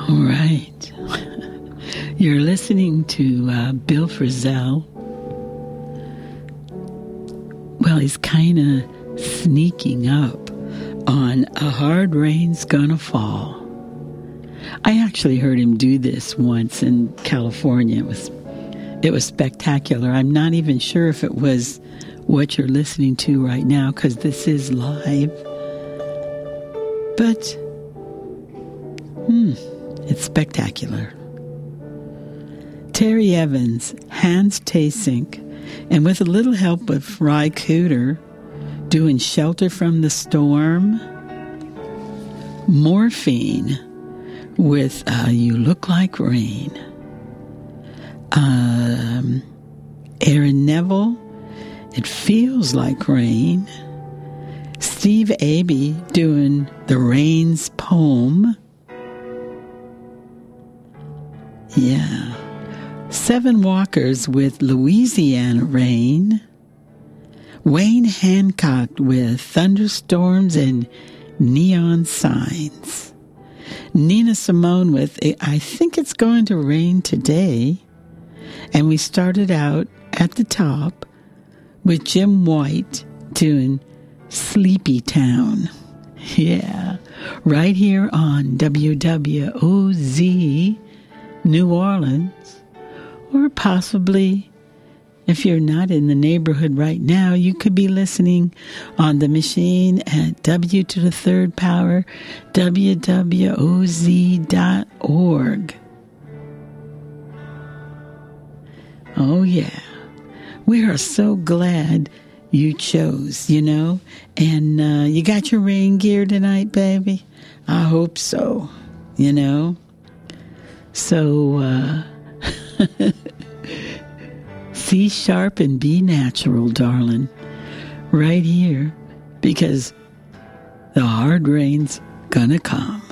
All right. You're listening to Bill Frisell. Well, he's kind of sneaking up on A Hard Rain's Gonna Fall. I actually heard him do this once in California. It was spectacular. I'm not even sure if it was what you're listening to right now, because this is live. But it's spectacular. Terry Evans, Hans Tasink, and with a little help of Ry Cooder, doing Shelter from the Storm. Morphine with You Look Like Rain. Aaron Neville, It Feels Like Rain. Steve Abbey doing The Rain's Poem. Yeah. Seven Walkers with Louisiana Rain. Wayne Hancock with Thunderstorms and Neon Signs. Nina Simone with I Think It's Going to Rain Today. And we started out at the top with Jim White doing Sleepy Town. Yeah, right here on WWOZ New Orleans. Or possibly, if you're not in the neighborhood right now, you could be listening on the machine at W to the third power, WWOZ.org. Oh, yeah. We are so glad you chose, and you got your rain gear tonight, baby? I hope so, So, C sharp and B natural, darling, right here, because the hard rain's gonna come.